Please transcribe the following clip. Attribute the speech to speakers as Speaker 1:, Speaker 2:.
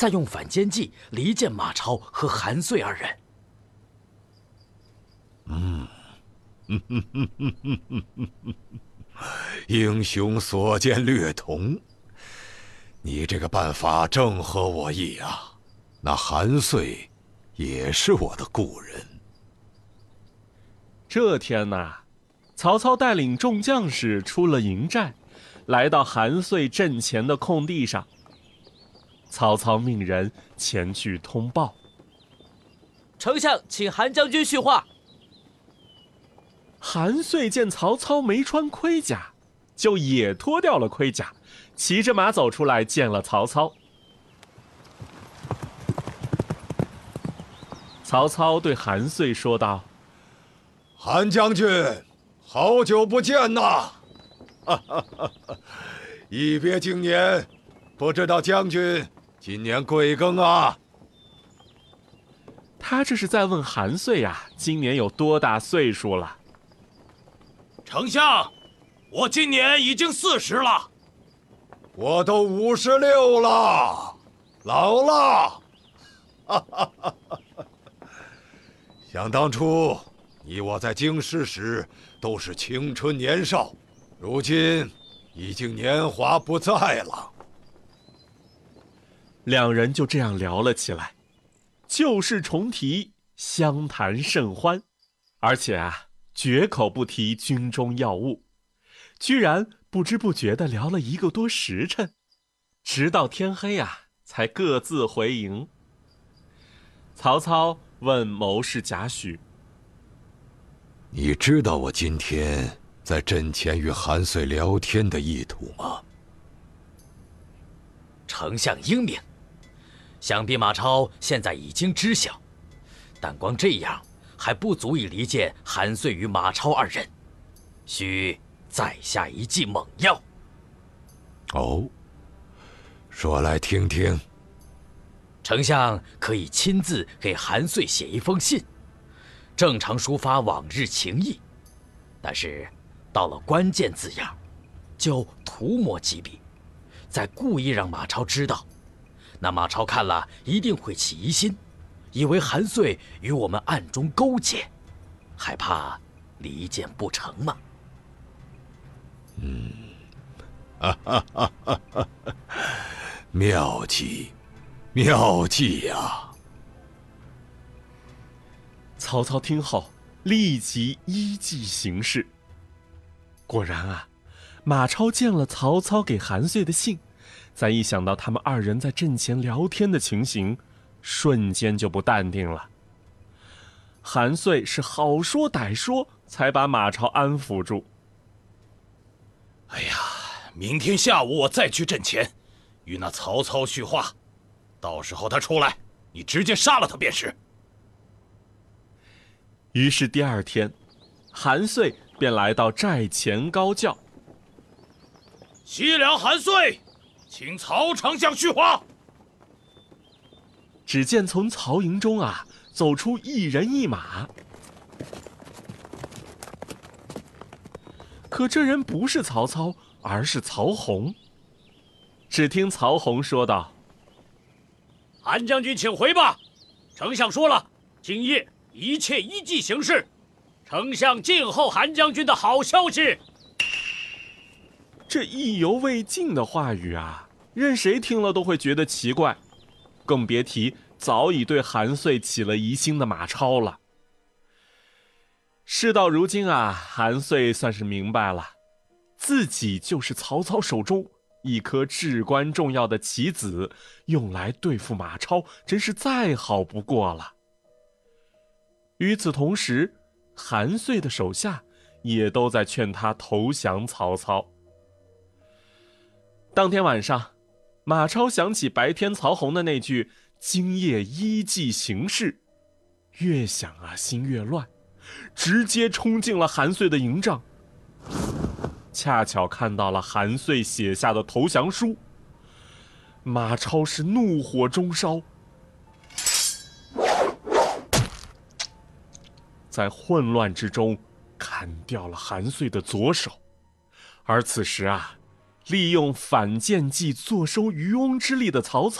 Speaker 1: 再用反间计离间马超和韩遂二人。
Speaker 2: 英雄所见略同，你这个办法正合我意啊。那韩遂也是我的故人。
Speaker 3: 这天呐，曹操带领众将士出了营寨，来到韩遂阵前的空地上。曹操命人前去通报：
Speaker 4: 丞相，请韩将军叙话。
Speaker 3: 韩遂见曹操没穿盔甲，就也脱掉了盔甲，骑着马走出来见了曹操。曹操对韩遂说道：
Speaker 2: 韩将军，好久不见呐！一别经年，不知道将军今年贵庚啊？
Speaker 3: 他这是在问韩遂呀，今年有多大岁数了？
Speaker 5: 丞相，我今年已经40了。
Speaker 2: 我都56了，老了。想当初，你我在京师时都是青春年少，如今已经年华不在了。
Speaker 3: 两人就这样聊了起来，旧事重提，相谈甚欢，而且啊，绝口不提军中要务，居然不知不觉地聊了1个多时辰，直到天黑啊，才各自回营。曹操问谋士贾诩：
Speaker 2: 你知道我今天在阵前与韩遂聊天的意图吗？
Speaker 1: 丞相英明，想必马超现在已经知晓，但光这样还不足以离间韩遂与马超二人，需再下一剂猛药。
Speaker 2: 哦，说来听听。
Speaker 1: 丞相可以亲自给韩遂写一封信，正常抒发往日情谊，但是到了关键字样，就涂抹几笔，再故意让马超知道。那马超看了一定会起疑心，以为韩遂与我们暗中勾结，害怕离间不成嘛。
Speaker 2: 妙计，妙计呀！
Speaker 3: 曹操听后立即依计行事。果然啊，马超见了曹操给韩遂的信，再一想到他们二人在阵前聊天的情形，瞬间就不淡定了。韩遂是好说歹说，才把马超安抚住。
Speaker 5: 哎呀，明天下午我再去阵前，与那曹操叙话，到时候他出来，你直接杀了他便是。
Speaker 3: 于是第二天，韩遂便来到寨前高叫：
Speaker 5: 西凉韩遂，请曹丞相叙话。
Speaker 3: 只见从曹营中啊走出一人一马，可这人不是曹操，而是曹洪。只听曹洪说道：
Speaker 5: 韩将军请回吧，丞相说了，今夜一切依计行事，丞相静候韩将军的好消息。
Speaker 3: 这意犹未尽的话语啊，任谁听了都会觉得奇怪，更别提早已对韩遂起了疑心的马超了。事到如今啊，韩遂算是明白了，自己就是曹操手中一颗至关重要的棋子，用来对付马超，真是再好不过了。与此同时，韩遂的手下也都在劝他投降曹操。当天晚上，马超想起白天曹洪的那句今夜依计行事，越想啊心越乱，直接冲进了韩遂的营帐，恰巧看到了韩遂写下的投降书。马超是怒火中烧，在混乱之中砍掉了韩遂的左手。而此时啊，利用反间计坐收渔翁之利的曹操